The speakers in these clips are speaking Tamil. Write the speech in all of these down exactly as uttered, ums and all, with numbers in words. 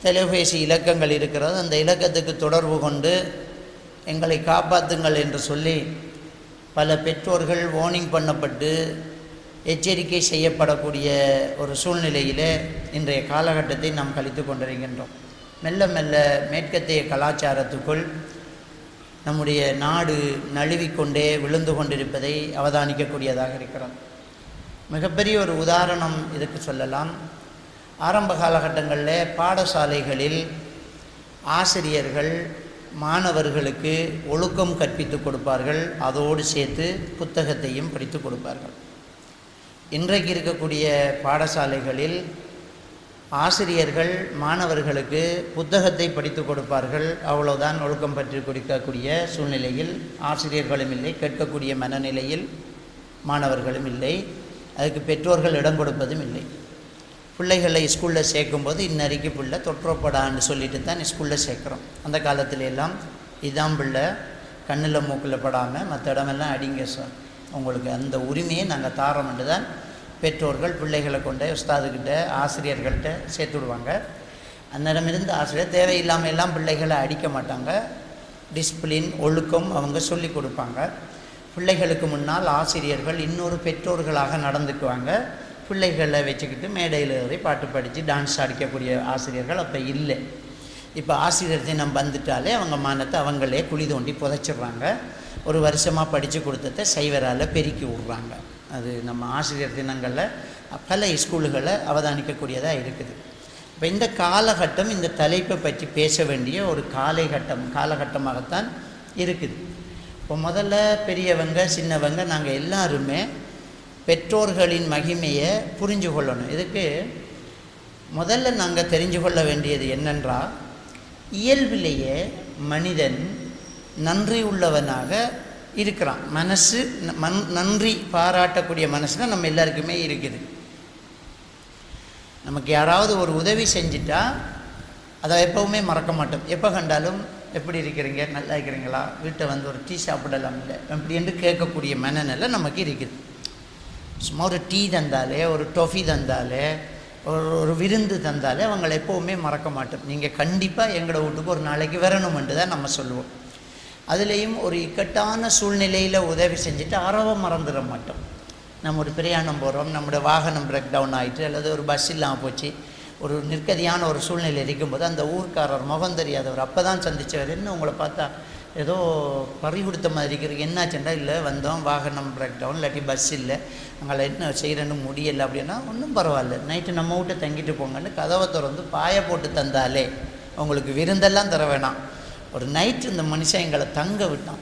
தொலைபேசி இலக்கங்கள் இருக்கிறது. அந்த இலக்கத்துக்கு தொடர்பு கொண்டு எங்களை காப்பாற்றுங்கள் என்று சொல்லி பல பெற்றோர்கள் வார்னிங் பண்ணப்பட்டு எச்சரிக்கை செய்யப்படக்கூடிய ஒரு சூழ்நிலையிலே இன்றைய காலகட்டத்தை நாம் கழித்து கொண்டிருக்கின்றோம். மெல்ல மெல்ல மேற்கத்திய கலாச்சாரத்துக்குள் நம்முடைய நாடு நழுவிக்கொண்டே விழுந்து கொண்டிருப்பதை அவதானிக்கக்கூடியதாக இருக்கிறது. மிகப்பெரிய ஒரு உதாரணம் இதுக்கு சொல்லலாம். ஆரம்ப காலகட்டங்களில் பாடசாலைகளில் ஆசிரியர்கள் மாணவர்களுக்கு ஒழுக்கம் கற்பித்து கொடுப்பார்கள், அதோடு சேர்த்து புத்தகத்தையும் படித்து கொடுப்பார்கள். இன்றைக்கு இருக்கக்கூடிய பாடசாலைகளில் ஆசிரியர்கள் மாணவர்களுக்கு புத்தகத்தை படித்து கொடுப்பார்கள், அவ்வளோதான், ஒழுக்கம் பற்றி கொடுக்கக்கூடிய சூழ்நிலையில் ஆசிரியர்களும் இல்லை, கேட்கக்கூடிய மனநிலையில் மாணவர்களும் இல்லை, அதுக்கு பெற்றோர்கள் இடம் கொடுப்பதும் இல்லை. பிள்ளைகளை ஸ்கூலில் சேர்க்கும்போது இன்னறைக்கு பிள்ளை தொற்றப்படான்னு சொல்லிட்டு தான் ஸ்கூலில் சேர்க்குறோம். அந்த காலத்துல எல்லாம் இதான் பிள்ளை, கண்ணில் மூக்கில் படாமல் மற்ற இடமெல்லாம் அடிங்க சார், உங்களுக்கு அந்த உரிமையை நாங்கள் தாரோம்னு தான் பெற்றோர்கள் பிள்ளைகளை கொண்டு உஸ்தாதுக்கிட்ட ஆசிரியர்கள்ட்ட சேர்த்து விடுவாங்க. அந்நேரமிருந்து ஆசிரியர் தேவையில்லாமல் எல்லாம் பிள்ளைகளை அடிக்க மாட்டாங்க, டிசிப்ளின் ஒழுக்கம் அவங்க சொல்லி கொடுப்பாங்க. பிள்ளைகளுக்கு முன்னால் ஆசிரியர்கள் இன்னொரு பெற்றோர்களாக நடந்துக்குவாங்க. பிள்ளைகளை வச்சுக்கிட்டு மேடையில் ஏறி பாட்டு படித்து டான்ஸ் அடிக்கக்கூடிய ஆசிரியர்கள் அப்போ இல்லை. இப்போ ஆசிரியர் தினம் வந்துட்டாலே அவங்க மானத்தை அவங்களே குழி தோண்டி புதைச்சிடுறாங்க. ஒரு வருஷமாக படித்து கொடுத்ததை சைவரால் பெருக்கி விட்றாங்க. அது நம்ம ஆசிரியர் தினங்களில் பல ஸ்கூல்களை அவதானிக்கக்கூடியதாக இருக்குது. இப்போ இந்த காலகட்டம் இந்த தலைப்பை பற்றி பேச வேண்டிய ஒரு காலகட்டம் காலகட்டமாகத்தான் இருக்குது. இப்போ முதல்ல பெரியவங்க சின்னவங்க நாங்கள் எல்லாருமே பெற்றோர்களின் மகிமையை புரிஞ்சு கொள்ளணும். இதுக்கு முதல்ல நாங்கள் தெரிஞ்சு கொள்ள வேண்டியது என்னென்றால், இயல்பிலேயே மனிதன் நன்றி உள்ளவனாக இருக்கிறான். மனசு மண் நன்றி பாராட்டக்கூடிய மனசு தான் நம்ம எல்லாருக்குமே இருக்குது. நமக்கு யாராவது ஒரு உதவி செஞ்சிட்டா அதை எப்போவுமே மறக்க மாட்டோம். எப்போ கண்டாலும் எப்படி இருக்கிறீங்க, நல்லா இருக்கிறீங்களா, வீட்டை வந்து ஒரு டீ சாப்பிடலாம் இல்லை அப்படி என்று கேட்கக்கூடிய மனநிலை நமக்கு இருக்குது. சும்மா ஒரு டீ தந்தாலே, ஒரு டொஃபி தந்தாலே, ஒரு ஒரு விருந்து தந்தாலே அவங்களை எப்போவுமே மறக்க மாட்டோம். நீங்கள் கண்டிப்பாக எங்களோட வீட்டுக்கு ஒரு நாளைக்கு வரணுமென்று தான் நம்ம சொல்லுவோம். அதுலேயும் ஒரு இக்கட்டான சூழ்நிலையில் உதவி செஞ்சுட்டு அறவை மறந்துட மாட்டோம். நம்ம ஒரு பிரயாணம் போகிறோம், நம்மளோட வாகனம் பிரேக் டவுன் ஆகிட்டு அல்லது ஒரு பஸ் இல்லாமல் போச்சு, ஒரு நிற்கதியான ஒரு சூழ்நிலை இருக்கும்போது அந்த ஊர்க்காரர் முகம் தெரியாதவர் அப்போ தான் சந்தித்தவர், என்ன உங்களை பார்த்தா ஏதோ பறி கொடுத்த மாதிரி இருக்கிறது, என்னாச்சுண்டா, இல்லை வந்தோம் வாகனம் பிரேக் டவுன், இல்லாட்டி பஸ் இல்லை, அங்கே என்ன செய்கிறேன்னு முடியலை அப்படின்னா, ஒன்றும் பரவாயில்ல, நைட்டு நம்ம வீட்டை தங்கிட்டு போங்கன்னு கதவை திறந்து பாய போட்டு தந்தாலே உங்களுக்கு விருந்தெல்லாம் தர வேணாம், ஒரு நைட்டு இந்த மனுஷன் எங்களை தங்க விட்டான்,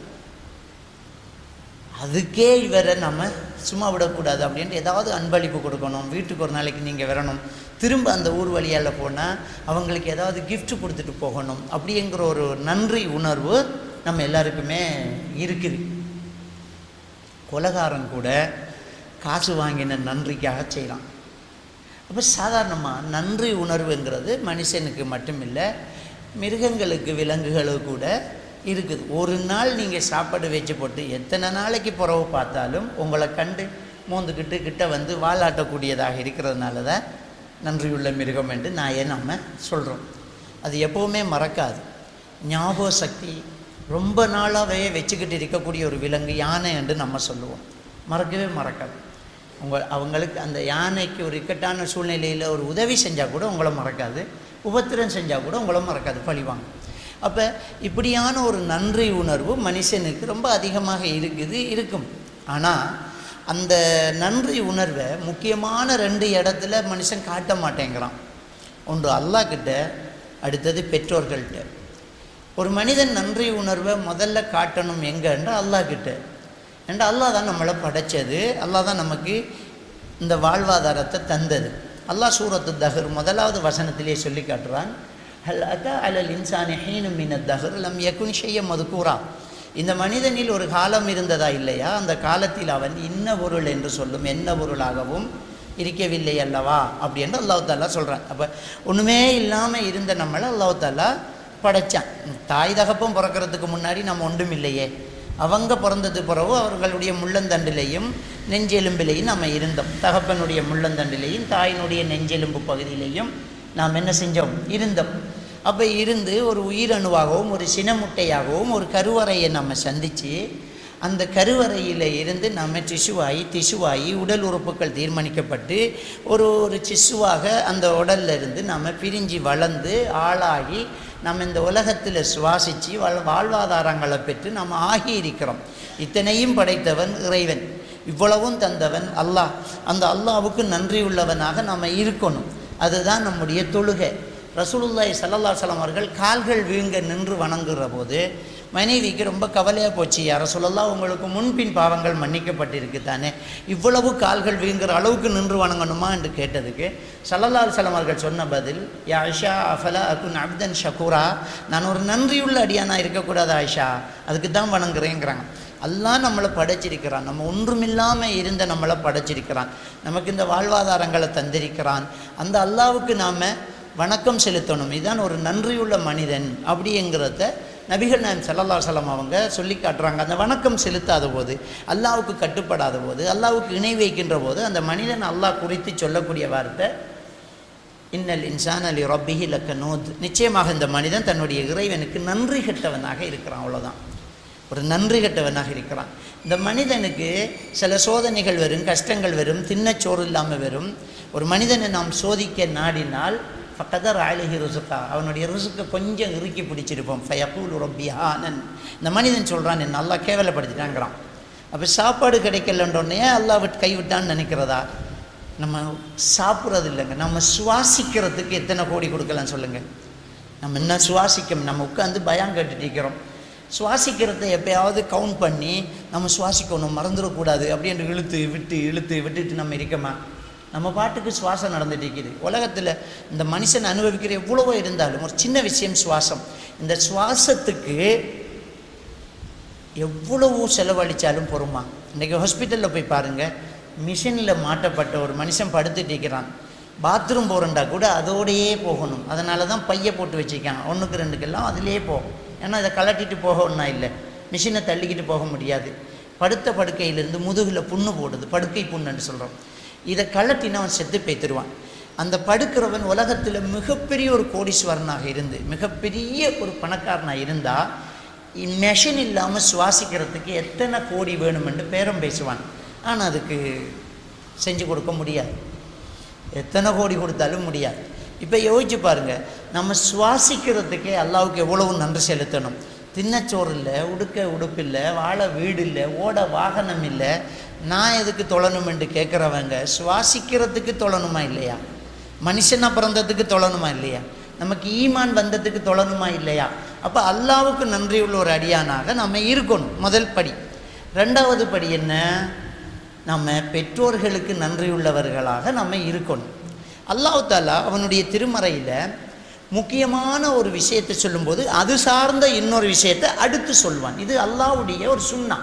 அதுக்கே இவரை நம்ம சும்மா விடக்கூடாது அப்படின்ட்டு ஏதாவது அன்பளிப்பு கொடுக்கணும், வீட்டுக்கு ஒரு நாளைக்கு நீங்கள் வரணும், திரும்ப அந்த ஊர் வழியால் போனால் அவங்களுக்கு ஏதாவது கிஃப்ட் கொடுத்துட்டு போகணும் அப்படிங்கிற ஒரு நன்றி உணர்வு நம்ம எல்லாருக்குமே இருக்குது. கொலைகாரன் கூட காசு வாங்கின நன்றிக்காக செய்யலாம். அப்போ சாதாரணமாக நன்றி உணர்வுங்கிறது மனுஷனுக்கு மட்டும் இல்லை, மிருகங்களுக்கு விலங்குகளுக்கு கூட இருக்குது. ஒரு நாள் நீங்கள் சாப்பாடு வச்சு போட்டு எத்தனை நாளைக்கு புறவு பார்த்தாலும் உங்களை கண்டு மோந்துக்கிட்டு கிட்ட வந்து வாலாட்டக்கூடியதாக இருக்கிறதுனால தான் நன்றியுள்ள மிருகம் என்று நான் ஏன் நம்ம சொல்கிறோம். அது எப்போவுமே மறக்காது. ஞாபக சக்தி ரொம்ப நாளாகவே வச்சுக்கிட்டு இருக்கக்கூடிய ஒரு விலங்கு யானை என்று நம்ம சொல்லுவோம், மறக்கவே மறக்காது. உங்கள் அவங்களுக்கு அந்த யானைக்கு ஒரு இக்கட்டான சூழ்நிலையில் ஒரு உதவி செஞ்சால் கூட உங்களை மறக்காது, உபத்திரம் செஞ்சால் கூட உங்களை மறக்காது, பழிவாங்க. அப்போ இப்படியான ஒரு நன்றி உணர்வு மனுஷனுக்கு ரொம்ப அதிகமாக இருக்குது இருக்கும். ஆனால் அந்த நன்றி உணர்வை முக்கியமான ரெண்டு இடத்துல மனுஷன் காட்ட மாட்டேங்கிறான். ஒன்று அல்லாஹ் கிட்ட, அடுத்தது பெற்றோர்கள்ட்ட. ஒரு மனிதன் நன்றி உணர்வை முதல்ல காட்டணும் எங்கன்றா அல்லாஹ் கிட்ட. ஏன்னா அல்லாஹ் தான் நம்மளை படைச்சது, அல்லாஹ் தான் நமக்கு இந்த வாழ்வாதாரத்தை தந்தது. அல்லாஹ் சூரத்து தஹர் முதலாவது வசனத்திலே சொல்லி காட்டுறான், ஹல் அதா அலல் இன்சானி ஹீனும் மினத் தஹர் லம் யகுன் ஷையன் மதுகூரா. இந்த மனிதனில் ஒரு காலம் இருந்ததா இல்லையா, அந்த காலத்தில் அவன் இன்ன பொருள் என்று சொல்லும் என்ன பொருளாகவும் இருக்கவில்லை அல்லவா அப்படி என்று அல்லாஹ் தாலா சொல்கிறான். அப்போ ஒன்றுமே இல்லாமல் இருந்த நம்மளை அல்லாஹ் தாலா படைத்தான். தாய் தகப்பும் பிறக்கிறதுக்கு முன்னாடி நம்ம ஒன்றும் இல்லையே, அவங்க பிறந்தது பிறகு அவர்களுடைய முள்ளந்தண்டிலையும் நெஞ்செலும்பிலையும் நம்ம இருந்தோம். தகப்பனுடைய முள்ளந்தண்டிலையும் தாயினுடைய நெஞ்செலும்பு பகுதியிலையும் நாம் என்ன செஞ்சோம்? இருந்தோம். அப்போ இருந்து ஒரு உயிரணுவாகவும் ஒரு சினமுட்டையாகவும் ஒரு கருவறையை நம்ம சந்தித்து அந்த கருவறையில் இருந்து நம்ம திசுவாகி திசுவாகி உடல் உறுப்புகள் தீர்மானிக்கப்பட்டு ஒரு ஒரு சிசுவாக அந்த உடல்ல இருந்து நம்ம பிரிஞ்சு வளர்ந்து ஆளாகி நம்ம இந்த உலகத்தில் சுவாசித்து வாழ் வாழ்வாதாரங்களை பெற்று நம்ம ஆகி இருக்கிறோம். இத்தனையும் படைத்தவன் இறைவன், இவ்வளவும் தந்தவன் அல்லாஹ். அந்த அல்லாஹ்வுக்கு நன்றி உள்ளவனாக நம்ம இருக்கணும். அதுதான் நம்முடைய தொழுகை. ரசூலுல்லாஹி ஸல்லல்லாஹு அலைஹி வஸல்லம் அவர்கள் கால்கள் வீங்க நின்று வணங்குகிற போது மனைவிக்கு ரொம்ப கவலையாக போச்சு. யா ரசூலல்லாஹ், உங்களுக்கு முன்பின் பாவங்கள் மன்னிக்கப்பட்டிருக்கு தானே, இவ்வளவு கால்கள் வீங்குற அளவுக்கு நின்று வணங்கணுமா என்று கேட்டதுக்கு ஸல்லல்லாஹு அலைஹி வஸல்லம் அவர்கள் சொன்ன பதில், யா ஆயிஷா அஃபலா அகுன் அப்தன் ஷக்கூரா, நான் ஒரு நன்றியுள்ள அடியானா இருக்கக்கூடாது ஆயிஷா, அதுக்கு தான் வணங்குறேங்கிறாங்க. அல்லாஹ் நம்மளை படைச்சிருக்கிறான், நம்ம ஒன்றுமில்லாமல் இருந்த நம்மளை படைச்சிருக்கிறான், நமக்கு இந்த வாழ்வாதாரங்களை தந்திருக்கிறான். அந்த அல்லாஹ்வுக்கு நாம் வணக்கம் செலுத்தணும். இதுதான் ஒரு நன்றியுள்ள மனிதன் அப்படிங்கிறத நபிகள் நாயகம் ஸல்லல்லாஹு அலைஹி வஸல்லம் அவங்க சொல்லி காட்டுறாங்க. அந்த வணக்கம் செலுத்தாத போது, அல்லாஹ்வுக்கு கட்டுப்படாத போது, அல்லாஹ்வுக்கு இணை வைக்கின்ற போது அந்த மனிதன் அல்லாஹ் குறித்து சொல்லக்கூடிய வார்த்தை இன்னல் இன்சான லி ரப்பிஹி லகனூத், நிச்சயமாக இந்த மனிதன் தன்னுடைய இறைவனுக்கு நன்றி கெட்டவனாக இருக்கிறான். அவ்வளோதான், ஒரு நன்றி கெட்டவனாக இருக்கிறான். இந்த மனிதனுக்கு சில சோதனைகள் வரும், கஷ்டங்கள் வரும், தின்னச்சோறு இல்லாமல் வரும். ஒரு மனிதனை நாம் சோதிக்க நாடினால் ஃபக்கதர் அலைஹி ருஸுகா, அவனுடைய ருஸுக்கை கொஞ்சம் இறுக்கி பிடிச்சிருப்போம். ஃபயக்கூலு ரப்பி ஹானன், இந்த மனிதன் சொல்கிறான் என்ன அல்லாஹ் கேவலப்படுத்திட்டாங்கிறான். அப்போ சாப்பாடு கிடைக்கலன்றோடனே அல்லாஹ் விட்டு கைவிட்டான்னு நினைக்கிறதா? நம்ம சாப்பிட்றது இல்லைங்க, நம்ம சுவாசிக்கிறதுக்கு எத்தனை கோடி கொடுக்கலாம் சொல்லுங்கள். நம்ம என்ன சுவாசிக்கும், நம்ம உட்காந்து பயம் கேட்டுட்டு இருக்கிறோம். சுவாசிக்கிறத எப்பயாவது கவுண்ட் பண்ணி நம்ம சுவாசிக்கணும், மறந்துடக்கூடாது அப்படின்னு இழுத்து விட்டு இழுத்து விட்டுட்டு நம்ம இருக்கோமா? நம்ம பாட்டுக்கு சுவாசம் நடந்துட்டு இருக்குது. உலகத்தில் இந்த மனுஷன் அனுபவிக்கிற எவ்வளவோ இருந்தாலும் ஒரு சின்ன விஷயம் சுவாசம். இந்த சுவாசத்துக்கு எவ்வளவோ செலவழித்தாலும் பொறுமா. இன்றைக்கி ஹாஸ்பிட்டலில் போய் பாருங்கள், மிஷினில் மாட்டப்பட்ட ஒரு மனுஷன் படுத்துட்டு இருக்கிறான். பாத்ரூம் போகிறண்டா கூட அதோடையே போகணும். அதனால தான் பையை போட்டு வச்சுருக்கான், ஒன்றுக்கு ரெண்டுக்கெல்லாம் அதிலே போகும். ஏன்னா இதை கலட்டிட்டு போக ஒன்றா இல்லை, மிஷினை தள்ளிக்கிட்டு போக முடியாது. படுத்த படுக்கையிலேருந்து முதுகில் புண்ணு போடுது, படுக்கை புண்ணுன்னு சொல்கிறோம். இதை கலட்டினா அவன் செத்து போய்த்துருவான். அந்த படுக்கிறவன் உலகத்தில் மிகப்பெரிய ஒரு கோடீஸ்வரனாக இருந்து மிகப்பெரிய ஒரு பணக்காரனாக இருந்தால் மெஷின் இல்லாமல் சுவாசிக்கிறதுக்கு எத்தனை கோடி வேணுமென்று பேரம் பேசுவான். ஆனால் அதுக்கு செஞ்சு கொடுக்க முடியாது, எத்தனை கோடி கொடுத்தாலும் முடியாது. இப்போ யோசிச்சு பாருங்கள், நம்ம சுவாசிக்கிறதுக்கே அல்லாஹ்வுக்கு எவ்வளவு நன்றி செலுத்தணும். தின்னச்சோறு இல்லை, உடுக்க உடுப்பு இல்லை, வாழ வீடு இல்லை, ஓட வாகனம் இல்லை, நான் எதுக்கு தொழணும் என்று கேட்குறவங்க சுவாசிக்கிறதுக்கு தொழணுமா இல்லையா? மனுஷனா பிறந்ததுக்கு தொழணுமா இல்லையா? நமக்கு ஈமான் வந்ததுக்கு தொழணுமா இல்லையா? அப்போ அல்லாஹ்வுக்கு நன்றி உள்ள ஒரு அடியானாக நம்ம இருக்கணும், முதல் படி. ரெண்டாவது படி என்ன? நம்ம பெற்றோர்களுக்கு நன்றி உள்ளவர்களாக நம்ம இருக்கணும். அல்லாஹ் தஆலா அவனுடைய திருமறையில் முக்கியமான ஒரு விஷயத்தை சொல்லும்போது அது சார்ந்த இன்னொரு விஷயத்தை அடுத்து சொல்வான். இது அல்லாஹ்வுடைய ஒரு சுன்னா.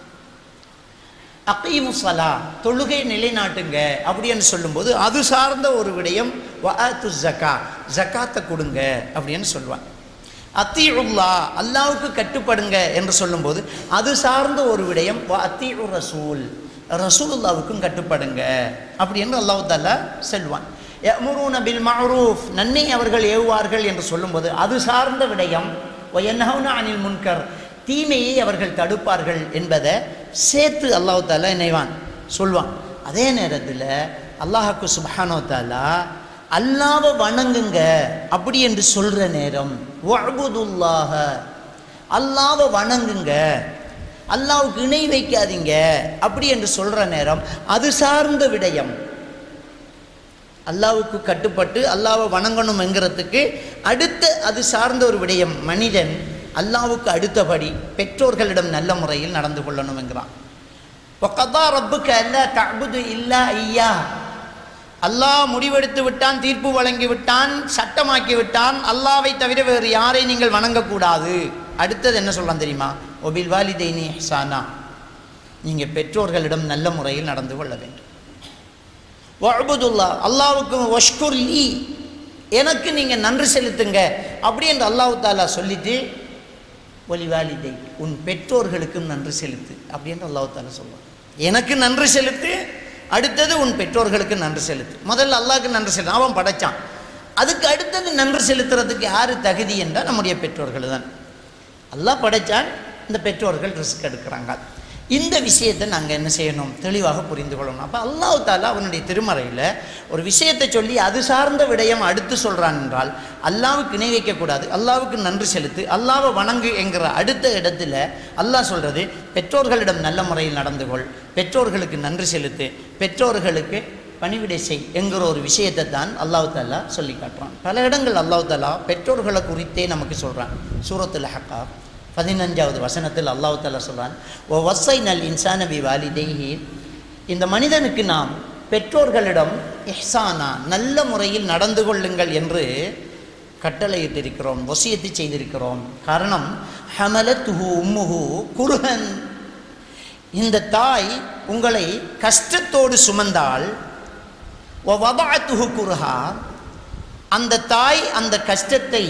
அகீமு ஸலா, தொழுகை நிலைநாட்டுங்க அப்படின்னு சொல்லும்போது அது சார்ந்த ஒரு விடயம் வஆத்து ஸக்கா, ஜக்காத்தை கொடுங்க அப்படின்னு சொல்லுவான். அத்தீஉல்லா, அல்லாஹ்வுக்கு கட்டுப்படுங்க என்று சொல்லும்போது அது சார்ந்த ஒரு விடயம் வஅத்தீஉ ரசூல், ரசூலுல்லாஹ்வுக்கும் கட்டுப்படுங்க அப்படின்னு அல்லாஹ் தஆலா சொல்வான். யஅமுரூன பில் மஅரூஃப், நன்மை அவர்கள் ஏவுவார்கள் என்று சொல்லும்போது அது சார்ந்த விடயம் வயன்ஹவுன அனில் முன்கர், தீமையை அவர்கள் தடுப்பார்கள் என்பதை சேர்த்து அல்லாஹ் தஆலா இணைவான் சொல்வான். அதே நேரத்தில் அல்லாஹ்க்கு சுப்ஹானஹு தஆலா அல்லாஹ்வை வணங்குங்க அப்படி என்று சொல்கிற நேரம் வஅபுதுல்லாஹ, அல்லாஹ்வை வணங்குங்க, அல்லாஹ்வுக்கு இணை வைக்காதீங்க அப்படி என்று சொல்கிற நேரம் அது சார்ந்த விடயம். அல்லாஹ்வுக்கு கட்டுப்பட்டு அல்லாஹ்வை வணங்கணும் என்கிறதுக்கு அடுத்த அது சார்ந்த ஒரு விடயம். மனிதன் அல்லாஹ்வுக்கு அடுத்தபடி பெற்றோர்களிடம் நல்ல முறையில் நடந்து கொள்ளணும் என்கிறான். வகதா ரப்புக அல்லா தஅபுது இல்லா இய்யா, அல்லாஹ் முடிவெடுத்து விட்டான், தீர்ப்பு வழங்கி விட்டான், சட்டமாக்கி விட்டான், அல்லாஹ்வை தவிர வேறு யாரை நீங்கள் வணங்கக்கூடாது. அடுத்தது என்ன சொல்லலாம் தெரியுமா? ஒபில் வாலிதைனி இஹ்சானா, நீங்கள் பெற்றோர்களிடம் நல்ல முறையில் நடந்து கொள்ள வேண்டும். வஅபுதுல்லா, அல்லாஹ்வுக்கு வஷ்குர் லீ, எனக்கு நீங்கள் நன்றி செலுத்துங்க அப்படி என்று அல்லாஹ் தஆலா சொல்லிட்டு ஒலி வாலிதை, உன் பெற்றோர்களுக்கும் நன்றி செலுத்து அப்படி என்று அல்லாஹ் தஆலா சொல்லுவான். எனக்கு நன்றி செலுத்து, அடுத்தது உன் பெற்றோர்களுக்கு நன்றி செலுத்து. முதல்ல அல்லாஹ்க்கு நன்றி செலுத்து, அவன் படைச்சான். அதுக்கு அடுத்தது நன்றி செலுத்துறதுக்கு யார் தகுதி என்றால் நம்முடைய பெற்றோர்கள் தான். அல்லாஹ் படைச்சால் இந்த பெற்றோர்கள் ரிஸ்க் எடுக்கிறாங்க. இந்த விஷயத்தை நாங்கள் என்ன செய்யணும், தெளிவாக புரிந்து கொள்ளணும். அப்போ அல்லாஹ் தஆலா அவனுடைய திருமறையில் ஒரு விஷயத்தை சொல்லி அது சார்ந்த விடயம் அடுத்து சொல்கிறான் என்றால் அல்லாஹ்வுக்கு இணை வைக்கக்கூடாது, அல்லாஹ்வுக்கு நன்றி செலுத்து, அல்லாஹ்வை வணங்கு என்கிற அடுத்த இடத்துல அல்லாஹ் சொல்கிறது பெற்றோர்களிடம் நல்ல முறையில் நடந்து கொள், பெற்றோர்களுக்கு நன்றி செலுத்து, பெற்றோர்களுக்கு பணிவிடை செய் என்கிற ஒரு விஷயத்தை தான் அல்லாஹ் தஆலா சொல்லி காட்டுறான். பல இடங்கள் அல்லாஹ் தஆலா பெற்றோர்களை குறித்தே நமக்கு சொல்கிறான். சூரத்துல் அஹ்காஃப் பதினஞ்சாவது வசனத்தில் அல்லாஹ் தஆலா சொல்கிறான், ஓ வஸ்ஸைனல் இன்சான பிவாலிதைஹி, இந்த மனிதனுக்கு நாம் பெற்றோர்களிடம் இஹ்சானா நல்ல முறையில் நடந்து கொள்ளுங்கள் என்று கட்டளையிட்டிருக்கிறோம், வசியத்து செய்திருக்கிறோம். காரணம் ஹமலத்துஹு உம்முஹு குர்ஹன், இந்த தாய் உங்களை கஷ்டத்தோடு சுமந்தால், வ வதஅத்துஹு குர்ஹா, அந்த தாய் அந்த கஷ்டத்தை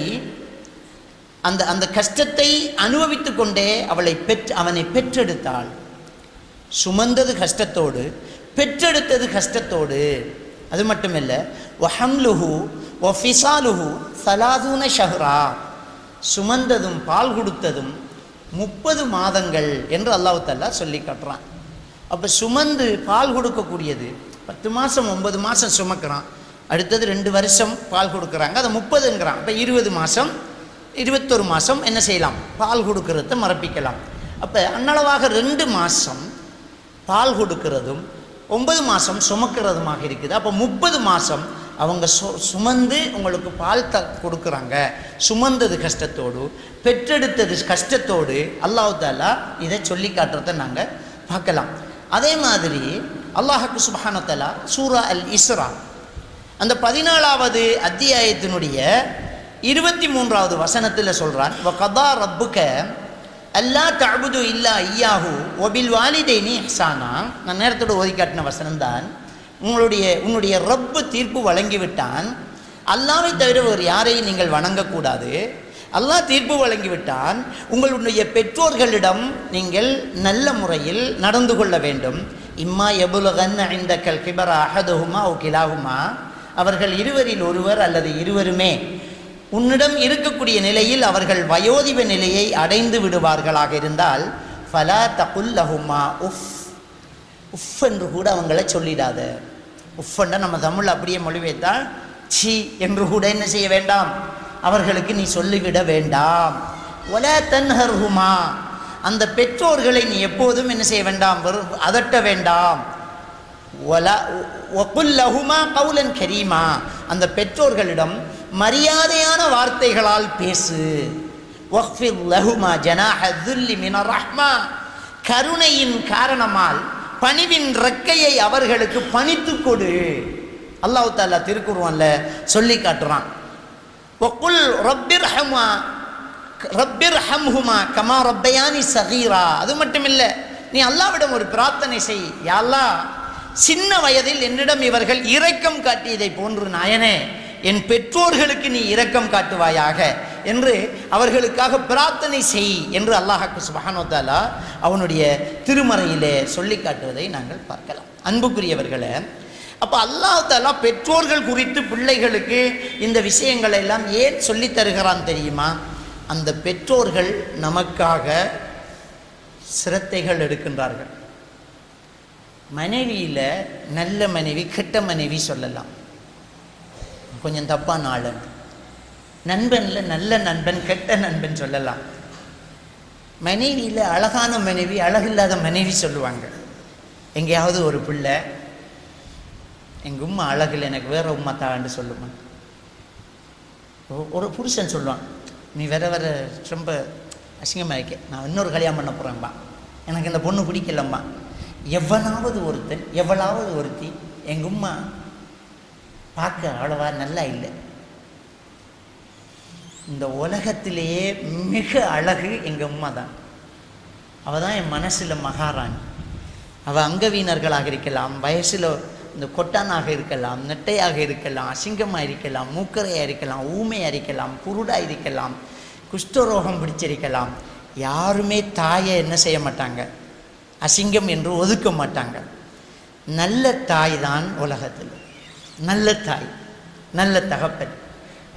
அந்த அந்த கஷ்டத்தை அனுபவித்து கொண்டே அவளை பெற்று அவனை பெற்றெடுத்தாள். சுமந்தது கஷ்டத்தோடு, பெற்றெடுத்தது கஷ்டத்தோடு. அது மட்டுமில்ல, வஹம்லுஹு வஃபிசாலுஹு ஸலாஸூன ஷஹ்ரா, சுமந்ததும் பால் கொடுத்ததும் முப்பது மாதங்கள் என்று அல்லாஹ் தஆலா சொல்லி காட்டுறான். அப்போ சுமந்து பால் கொடுக்கக்கூடியது பத்து மாதம் ஒன்பது மாதம் சுமக்கிறான், அடுத்தது ரெண்டு வருஷம் பால் கொடுக்குறாங்க, அதை முப்பதுங்கிறான். அப்போ இருபது மாதம் இருபத்தொரு மாதம் என்ன செய்யலாம், பால் கொடுக்கறத மறப்பிக்கலாம். அப்போ அன்னளவாக ரெண்டு மாதம் பால் கொடுக்கறதும் ஒன்பது மாதம் சுமக்கிறதுமாக இருக்குது. அப்போ முப்பது மாதம் அவங்க சு சுமந்து உங்களுக்கு பால் த கொடுக்குறாங்க. சுமந்தது கஷ்டத்தோடு, பெற்றெடுத்தது கஷ்டத்தோடு அல்லாஹ் தஆலா இதை சொல்லி காட்டுறதை நாங்கள் பார்க்கலாம். அதே மாதிரி அல்லாஹ்வுக்கு சுப்ஹானஹு வ தஆலா சூரா அல் இஸ்ரா அந்த பதினாலாவது அத்தியாயத்தினுடைய இருபத்தி மூன்றாவது வசனத்தில் சொல்கிறான், வ கதா ரப்புக அல்லா தஅபுது இல்லா இய்யாஹு வபில் வாலிதைனி இஹ்சானா. நான் நேரத்தோடு ஓதி காட்டின வசனம்தான். உங்களுடைய உன்னுடைய ரப்பு தீர்ப்பு வழங்கிவிட்டான், அல்லாஹ்வை தவிர ஒரு யாரையும் நீங்கள் வணங்கக்கூடாது. அல்லாஹ் தீர்ப்பு வழங்கிவிட்டான், உங்களுடைய பெற்றோர்களிடம் நீங்கள் நல்ல முறையில் நடந்து கொள்ள வேண்டும். இம்மா யபுலுகன்ன இந்தக்கல் கிபர அஹதுஹுமா ஓ கிலாஹுமா, அவர்கள் இருவரில் ஒருவர் அல்லது இருவருமே உன்னிடம் இருக்கக்கூடிய நிலையில் அவர்கள் வயோதிப நிலையை அடைந்து விடுவார்களாக இருந்தால் ஃபலா தகுல் லஹுமா உஃப், உஃப் என்று கூட அவங்கள சொல்லிடாத. உஃப்ன்னா நம்ம தமிழ் அப்படியே மொழிபெயர்த்தால் சி என்று கூட என்ன செய்ய வேண்டாம், அவர்களுக்கு நீ சொல்லிவிட வேண்டாம். வலா தன்ஹர்ஹுமா, அந்த பெற்றோர்களை நீ எப்போதும் என்ன செய்ய வேண்டாம், அதட்ட வேண்டாம். வலா வகுல் லஹுமா கௌலன் கரீமா, அந்த பெற்றோர்களிடம் மரியாதையான வார்த்தைகளால் பேசு. வக்ஃபிர் லஹுமா ஜனாஹ துல்லி மினர் ரஹ்மா, கருணையின் காரணமால் பணிவின் ரெக்கையை அவர்களுக்கு பணித்து கொடு. அல்லாஹ் தஆலா திருக்குர்ஆன்ல சொல்லி காட்டுறான். வகுல் ரப்பிர்ஹமா ரப்பிர்ஹம்ஹுமா கமா ரப்பயானி ஸகீரா. அது மட்டும் இல்லை, நீ அல்லாஹ்விடம் ஒரு பிரார்த்தனை செய், யா அல்லாஹ் சின்ன வயதில் என்னிடம் இவர்கள் இரக்கம் காட்டியதை போன்று நாயனே என் பெற்றோர்களுக்கு நீ இரக்கம் காட்டுவாயாக என்று அவர்களுக்காக பிரார்த்தனை செய் என்று அல்லாஹ் சுப்ஹானஹு வ தஆலா அவனுடைய திருமறையிலே சொல்லி காட்டுவதை நாங்கள் பார்க்கலாம். அன்புக்குரியவர்களே, அப்போ அல்லாஹ் தஆலா பெற்றோர்கள் குறித்து பிள்ளைகளுக்கு இந்த விஷயங்களை எல்லாம் ஏன் சொல்லி தருகிறான் தெரியுமா? அந்த பெற்றோர்கள் நமக்காக சிரத்தைகள் எடுக்கின்றார்கள். மனைவியில் நல்ல மனைவி கெட்ட மனைவி சொல்லலாம், கொஞ்சம் தப்பான ஆளன். நண்பனில் நல்ல நண்பன் கெட்ட நண்பன் சொல்லலாம். மனைவியில் அழகான மனைவி அழகில்லாத மனைவி சொல்லுவாங்க. எங்கேயாவது ஒரு பிள்ளை எங்கள் உம்மா அழகில் எனக்கு வேற உம்மா தான்னு சொல்லுமா. ஒரு புருஷன் சொல்லுவான், நீ வேற வேற ரொம்ப அசிங்கமாக இருக்க, நான் இன்னொரு கல்யாணம் பண்ண போகிறேன்பா, எனக்கு இந்த பொண்ணு பிடிக்கலம்மா. எவனாவது ஒருத்தன் எவ்வளவாவது ஒருத்தி எங்கள் உம்மா பார்க்க அவ்வளவா நல்லா இல்லை, இந்த உலகத்திலேயே மிக அழகு எங்கள் உம்மா தான், அவள் தான் என் மனசில் மகாராணி. அவள் அங்கவீனர்களாக இருக்கலாம், வயசில் இந்த கொட்டானாக இருக்கலாம், நெட்டையாக இருக்கலாம், அசிங்கமாக இருக்கலாம், மூக்கரையாக இருக்கலாம், ஊமையாக இருக்கலாம், குருடாக இருக்கலாம், குஷ்டரோகம் பிடிச்சிருக்கலாம். யாருமே தாயை என்ன செய்ய மாட்டாங்க, அசிங்கம் என்று ஒதுக்க மாட்டாங்க. நல்ல தாய் தான் உலகத்தில், நல்ல தாய், நல்ல தகப்பன்.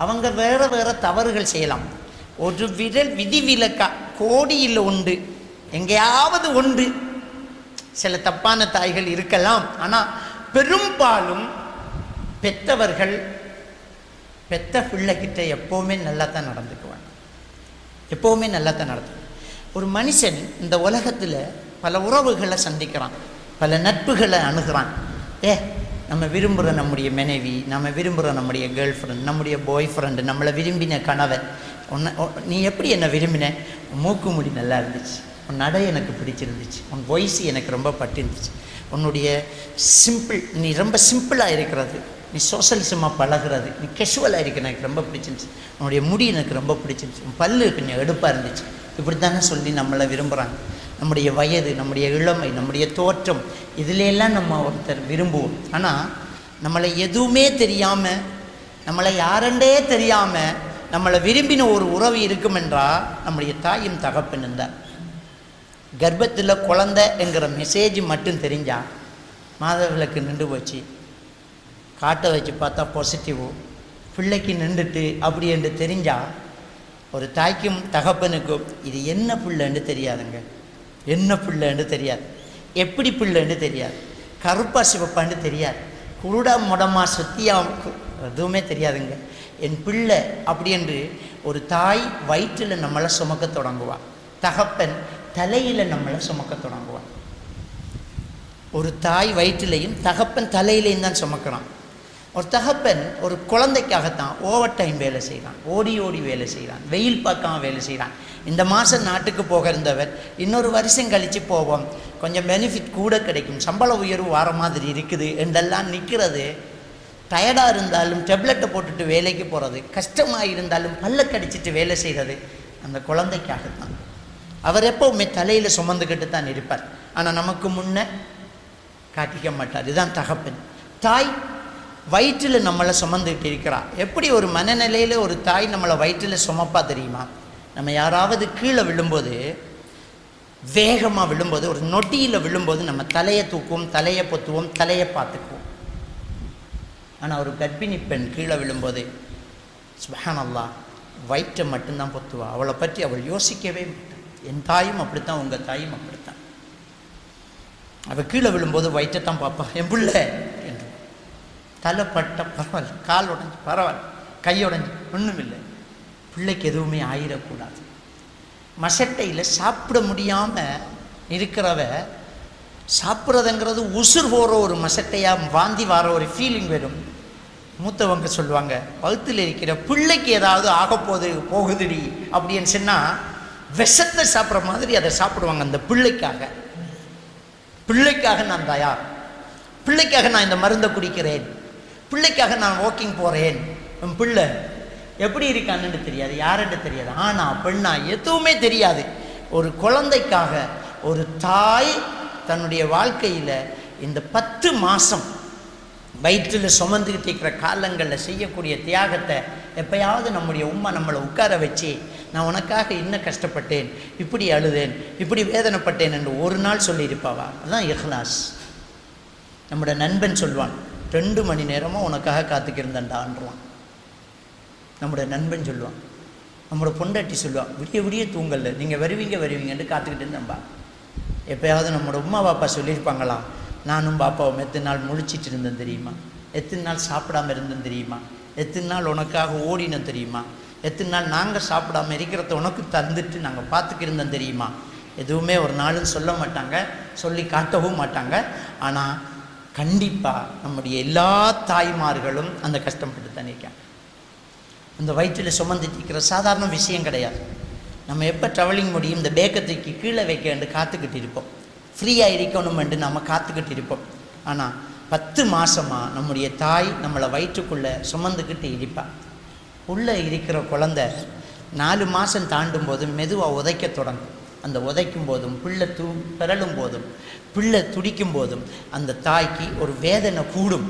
அவங்க வேறு வேறு தவறுகள் செய்யலாம். ஒரு விரல் விதிவிலக்கா கோடியில் உண்டு, எங்கேயாவது உண்டு சில தப்பான தாய்கள் இருக்கலாம். ஆனால் பெரும்பாலும் பெற்றவர்கள் பெத்த பிள்ளைகிட்ட எப்போவுமே நல்லா தான் நடந்துக்குவாங்க, எப்போவுமே நல்லா தான் நடந்து. ஒரு மனுஷன் இந்த உலகத்தில் பல உறவுகளை சந்திக்கிறான், பல நட்புகளை அணுகிறான். ஏ நம்ம விரும்புகிற நம்முடைய மனைவி, நம்ம விரும்புகிற நம்முடைய கேர்ள் ஃப்ரெண்ட், நம்முடைய பாய் ஃப்ரெண்டு, நம்மளை விரும்பின கணவன். உன்னை நீ எப்படி என்னை விரும்பின? மூக்கு முடி நல்லா இருந்துச்சு, உன் நடை எனக்கு பிடிச்சிருந்துச்சு, உன் வாய்ஸ் எனக்கு ரொம்ப பட்டிருந்துச்சு, உன்னுடைய சிம்பிள், நீ ரொம்ப சிம்பிளாக இருக்கிறது, நீ சோஷலிசமாக பழகிறது, நீ கேஷுவலாக இருக்க எனக்கு ரொம்ப பிடிச்சிருந்துச்சு, உன்னுடைய முடி எனக்கு ரொம்ப பிடிச்சிருந்துச்சு, உன் பல்லு கொஞ்சம் எடுப்பாக இருந்துச்சு. இப்படி தானே சொல்லி நம்மளை விரும்புகிறாங்க. நம்முடைய வயது, நம்முடைய இளமை, நம்முடைய தோற்றம், இதிலெல்லாம் நம்ம ஒருத்தர் விரும்புவோம். ஆனால் நம்மளை எதுவுமே தெரியாமல், நம்மளை யாரெண்டே தெரியாமல் நம்மளை விரும்பின ஒரு உறவு இருக்கும் என்றால் நம்முடைய தாயும் தகப்பனும் தான். கர்ப்பத்தில் குழந்தை என்கிற மெசேஜ் மட்டும் தெரிஞ்சால் மாதவிலக்கு நின்று போச்சு, காட்டை வச்சு பார்த்தா பாசிட்டிவ், பிள்ளைக்கு நின்றுட்டு அப்படி என்று தெரிஞ்சால் ஒரு தாய்க்கும் தகப்பனுக்கும் இது என்ன பிள்ளைன்னு தெரியாதுங்க, என்ன பிள்ளைன்னு தெரியாது, எப்படி பிள்ளைன்னு தெரியாது, கருப்பா சிவப்பான்னு தெரியாது, குருடா முடமா சுத்தியா எதுவுமே தெரியாதுங்க. என் பிள்ளை அப்படி என்று ஒரு தாய் வயிற்றில் நம்மளை சுமக்க தொடங்குவாள், தகப்பன் தலையில் நம்மளை சுமக்க தொடங்குவாள். ஒரு தாய் வயிற்றிலையும் தகப்பன் தலையிலையும் தான் சுமக்கிறான். ஒரு தகப்பன் ஒரு குழந்தைக்காகத்தான் ஓவர் டைம் வேலை செய்கிறான், ஓடி ஓடி வேலை செய்கிறான், வெயில் பார்க்காம வேலை செய்கிறான். இந்த மாதம் நாட்டுக்கு போக இருந்தவர் இன்னொரு வருஷம் கழித்து போவோம், கொஞ்சம் பெனிஃபிட் கூட கிடைக்கும், சம்பள உயர்வு வர மாதிரி இருக்குது என்றெல்லாம் நிற்கிறது. டயர்டாக இருந்தாலும் டெப்லெட்டை போட்டுட்டு வேலைக்கு போகிறது, கஷ்டமாக இருந்தாலும் பல்ல கடிச்சிட்டு வேலை செய்கிறது அந்த குழந்தைக்காகத்தான். அவர் எப்போவுமே தலையில் சுமந்துக்கிட்டு தான் இருப்பார். ஆனால் நமக்கு முன்னே காட்டிக்க மாட்டார். இதுதான் தகப்பன். தாய் வயிற்றில் நம்மளை சுமந்துக்கிட்டு இருக்கிறார். எப்படி ஒரு மனநிலையில் ஒரு தாய் நம்மளை வயிற்றில் சுமப்பா தெரியுமா? நம்ம யாராவது கீழே விழும்போது, வேகமாக விழும்போது, ஒரு நொட்டியில் விழும்போது நம்ம தலையை தூக்குவோம், தலையை பொத்துவோம், தலையை பார்த்துக்குவோம். ஆனால் ஒரு கர்ப்பிணி பெண் கீழே விழும்போது சுப்ஹானல்லாஹ் வயிற்றை மட்டும்தான் பொத்துவா, அவளை பற்றி அவள் யோசிக்கவே மாட்டாள். என் தாயும் அப்படித்தான், உங்கள் தாயும் அப்படித்தான். அவள் கீழே விழும்போது வயிற்றைத்தான் பார்ப்பா, என் பிள்ளை என்று. தலை பட்ட பரவாயில்ல, கால் உடஞ்சி பரவாயில்ல, கை உடஞ்சி ஒன்றும் இல்லை, பிள்ளைக்கு எதுவுமே ஆயிடக்கூடாது. மசட்டையில் சாப்பிட முடியாமல் இருக்கிறவ சாப்பிட்றதுங்கிறது உசுர் போகிற ஒரு மசட்டையாக வாந்தி வர ஒரு ஃபீலிங் வரும். மூத்தவங்க சொல்லுவாங்க, வகுத்தில் இருக்கிற பிள்ளைக்கு ஏதாவது ஆகப்போது போகுதுடி அப்படின்னு சொன்னால் விஷத்தை சாப்பிட்ற மாதிரி அதை சாப்பிடுவாங்க. அந்த பிள்ளைக்காக, பிள்ளைக்காக நான் தயார், பிள்ளைக்காக நான் இந்த மருந்தை குடிக்கிறேன், பிள்ளைக்காக நான் வாக்கிங் போகிறேன். என் பிள்ளை எப்படி இருக்கான்னு தெரியாது, யாருன்னு தெரியாது, ஆனா பெண்ணா எதுவுமே தெரியாது. ஒரு குழந்தைக்காக ஒரு தாய் தன்னுடைய வாழ்க்கையில் இந்த பத்து மாதம் வயிற்றில் சுமந்துக்கிட்டு இருக்கிற காலங்களில் செய்யக்கூடிய தியாகத்தை எப்பயாவது நம்முடைய உம்மா நம்மளை உட்கார வச்சு, நான் உனக்காக இன்னும் கஷ்டப்பட்டேன், இப்படி அழுதேன், இப்படி வேதனைப்பட்டேன் என்று ஒரு நாள் சொல்லியிருப்பாவா? அதுதான் இஹ்லாஸ். நம்முடைய நண்பன் சொல்வான், ரெண்டு மணி நேரமாக உனக்காக காத்துக்கிருந்தேன்டான்றான். நம்முடைய நண்பன் சொல்லுவான், நம்மளோட பொண்டாட்டி சொல்லுவான், விடிய விடிய தூங்கல, நீங்கள் வருவீங்க வருவீங்கன்னு காத்துக்கிட்டு இருந்தேன்பா. எப்போயாவது நம்மளோட உமா பாப்பா சொல்லியிருப்பாங்களா, நானும் பாப்பாவும் எத்தனை நாள் முழிச்சிட்டு இருந்தேன் தெரியுமா, எத்தனை நாள் சாப்பிடாமல் இருந்தேன் தெரியுமா, எத்தனை நாள் உனக்காக ஓடினேன் தெரியுமா, எத்தனை நாள் நாங்கள் சாப்பிடாமல் இருக்கிறத உனக்கு தந்துட்டு நாங்கள் பார்த்துக்கிருந்தோம் தெரியுமா? எதுவுமே ஒரு நாளும் சொல்ல மாட்டாங்க, சொல்லி காட்டவும் மாட்டாங்க. ஆனால் கண்டிப்பாக நம்முடைய எல்லா தாய்மார்களும் அந்த கஷ்டப்பட்டு தான் இருக்காங்க. அந்த வயிற்றில் சுமந்துட்டு இருக்கிற சாதாரண விஷயம் கிடையாது. நம்ம எப்போ ட்ராவலிங் முடியும், இந்த பேக்கத்துக்கு கீழே வைக்க என்று காத்துக்கிட்டு இருப்போம், ஃப்ரீயாக இருக்கணும் என்று நம்ம காத்துக்கிட்டு இருப்போம். ஆனால் பத்து மாதமாக நம்முடைய தாய் நம்மளை வயிற்றுக்குள்ளே சுமந்துக்கிட்டு இருப்பாள். உள்ளே இருக்கிற குழந்தை நாலு மாதம் தாண்டும் போதும் மெதுவாக உதைக்க தொடங்கும். அந்த உதைக்கும் போதும் பிள்ளை தூ பிறழும் போதும் பிள்ளை துடிக்கும் போதும் அந்த தாய்க்கு ஒரு வேதனை கூடும்.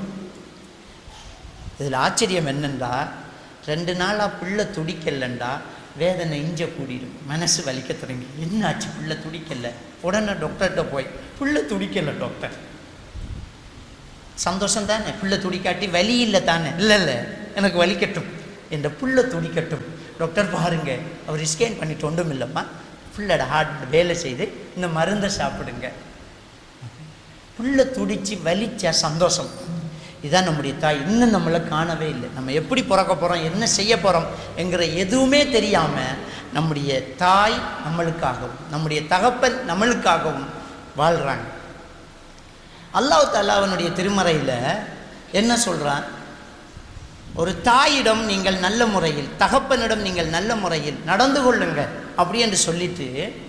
இதில் ஆச்சரியம் என்னென்றா, ரெண்டு நாளாக பிள்ளை துடிக்கலண்டா வேதனை இஞ்ச கூடிடும், மனசு வலிக்க தொடங்கி, என்னாச்சு பிள்ளை துடிக்கல, உடனே டாக்டர்கிட்ட போய் பிள்ளை துடிக்கலை டாக்டர், சந்தோஷம் தானே, பிள்ளை துடிக்காட்டி வலி இல்லை தானே, இல்லை இல்லை எனக்கு வலிக்கட்டும், இந்த புல்லை துடிக்கட்டும், டாக்டர் பாருங்க அவர் ஸ்கேன் பண்ணிட்டு ஒன்றும் இல்லைம்மா, புல்லோட ஹார்ட் வேலை செய்து இந்த மருந்தை சாப்பிடுங்க. புல்லை துடிச்சு வலிச்சா சந்தோஷம். இதுதான் நம்முடைய தாய். இன்னும் நம்மளை காணவே இல்லை. நம்ம எப்படி பிறக்க போகிறோம், என்ன செய்ய போகிறோம் என்கிற எதுவுமே தெரியாமல் நம்முடைய தாய் நம்மளுக்காகவும் நம்முடைய தகப்பன் நம்மளுக்காகவும் வாழ்கிறாங்க. அல்லாஹ் தஆலா அவனுடைய திருமறையில் என்ன சொல்கிறான், ஒரு தாயிடம் நீங்கள் நல்ல முறையில், தகப்பனிடம் நீங்கள் நல்ல முறையில் நடந்து கொள்ளுங்க அப்படி என்று சொல்லிட்டு